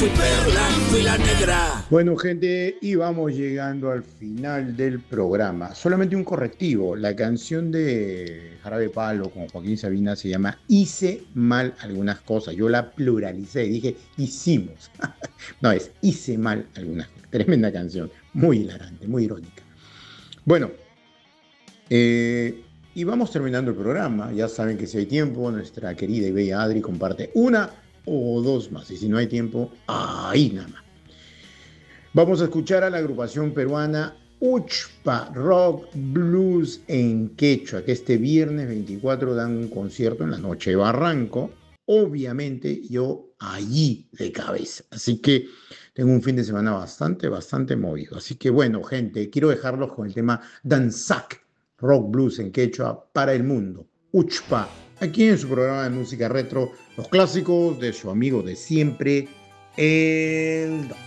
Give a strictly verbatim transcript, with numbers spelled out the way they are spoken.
fui perla, fui la negra. Bueno, gente, y vamos llegando al final del programa. Solamente un correctivo. La canción de Jarabe Palo con Joaquín Sabina se llama Hice mal algunas cosas. Yo la pluralicé, dije hicimos. No, es hice mal algunas cosas. Tremenda canción, muy hilarante, muy irónica. Bueno, eh, y vamos terminando el programa. Ya saben que si hay tiempo, nuestra querida y bella Adri comparte una o dos más. Y si no hay tiempo, ahí nada más. Vamos a escuchar a la agrupación peruana Uchpa Rock Blues en Quechua, que este viernes veinticuatro dan un concierto en la noche de Barranco. Obviamente yo allí de cabeza. Así que tengo un fin de semana bastante, bastante movido. Así que bueno, gente, quiero dejarlos con el tema Danzak Rock Blues en Quechua para el mundo. Uchpa, aquí en su programa de música retro, los clásicos de su amigo de siempre, el Don.